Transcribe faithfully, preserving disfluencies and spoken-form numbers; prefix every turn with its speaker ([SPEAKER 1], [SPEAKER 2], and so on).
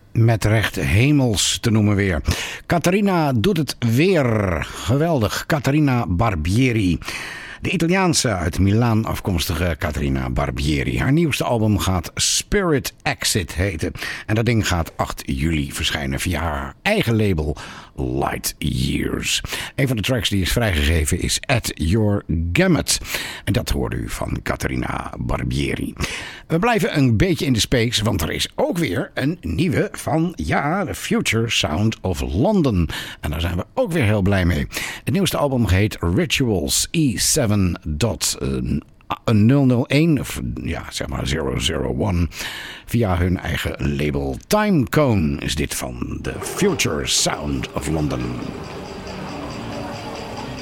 [SPEAKER 1] met recht hemels te noemen weer. Caterina doet het weer. Geweldig. Caterina Barbieri. De Italiaanse uit Milaan afkomstige Caterina Barbieri. Haar nieuwste album gaat Spirit Exit heten. En dat ding gaat acht juli verschijnen via haar eigen label Light Years. Een van de tracks die is vrijgegeven is At Your Gamut. En dat hoorde u van Caterina Barbieri. We blijven een beetje in de space, want er is ook weer een nieuwe van, ja, The Future Sound of London. En daar zijn we ook weer heel blij mee. Het nieuwste album heet Rituals E zeven nul nul één, of ja, zeg maar nul nul één. Via hun eigen label Timecone is dit van The Future Sound of London.